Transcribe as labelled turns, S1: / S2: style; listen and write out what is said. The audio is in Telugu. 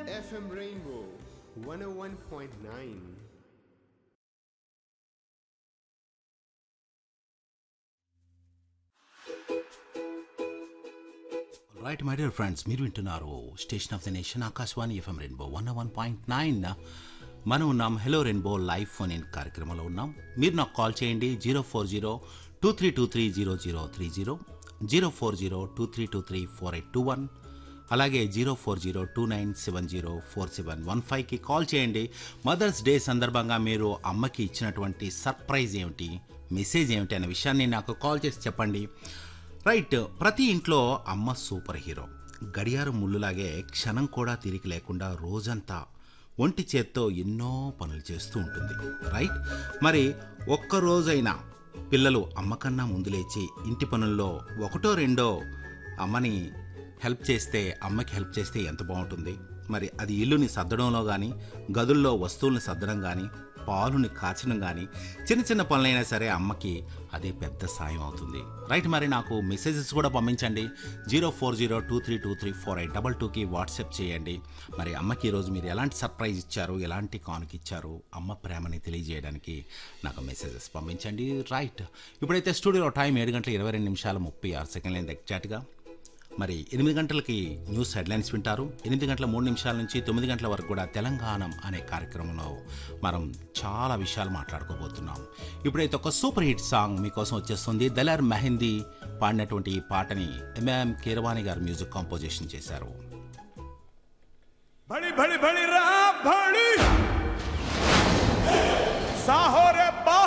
S1: FM Rainbow 101.9.
S2: Right my dear friends, మీరు వింటున్నారు station of the nation Akashvani FM rainbow 101.9. మనం ఉన్నాం hello rainbow live phone in కార్యక్రమంలో ఉన్నాం. మీరు నాకు కాల్ చేయండి 040-2323-0030, 040-2323-4821, అలాగే 040-2970-4715కి కాల్ చేయండి. మదర్స్ డే సందర్భంగా మీరు అమ్మకి ఇచ్చినటువంటి సర్ప్రైజ్ ఏమిటి, మెసేజ్ ఏమిటి అనే విషయాన్ని నాకు కాల్ చేసి చెప్పండి. రైట్, ప్రతి ఇంట్లో అమ్మ సూపర్ హీరో. గడియారం ముళ్ళులాగే క్షణం కూడా తీరిక లేకుండా రోజంతా ఒంటి చేత్తో ఎన్నో పనులు చేస్తూ ఉంటుంది. రైట్, మరి ఒక్కరోజైనా పిల్లలు అమ్మకన్నా ముందు లేచి ఇంటి పనుల్లో ఒకటో రెండో అమ్మకి హెల్ప్ చేస్తే ఎంత బాగుంటుంది. మరి అది ఇల్లుని సర్దడంలో కానీ, గదుల్లో వస్తువుల్ని సర్దడం కానీ, పాలుని కాచడం కానీ, చిన్న చిన్న పనులైనా సరే అమ్మకి అదే పెద్ద సాయం అవుతుంది. రైట్, మరి నాకు మెసేజెస్ కూడా పంపించండి. 040-2323-4822కి వాట్సాప్ చేయండి. మరి అమ్మకి ఈరోజు మీరు ఎలాంటి సర్ప్రైజ్ ఇచ్చారు, ఎలాంటి కానుక ఇచ్చారు, అమ్మ ప్రేమని తెలియజేయడానికి నాకు మెసేజెస్ పంపించండి. రైట్, ఇప్పుడైతే స్టూడియోలో టైం 7:22:36 ఎగ్జాక్ట్గా. మరి 8 గంటలకి న్యూస్ హెడ్లైన్స్ వింటారు. 8:03 నుంచి 9 గంటల వరకు కూడా తెలంగాణం అనే కార్యక్రమంలో మనం చాలా విషయాలు మాట్లాడుకోబోతున్నాం. ఇప్పుడైతే ఒక సూపర్ హిట్ సాంగ్ మీకోసం వచ్చేస్తుంది. దలార్ మెహందీ పాడినటువంటి ఈ పాటని ఎంఎం కీరవాణి గారు మ్యూజిక్ కాంపోజిషన్ చేశారు.
S3: బడి బడి బడి రా బడి సాహోరే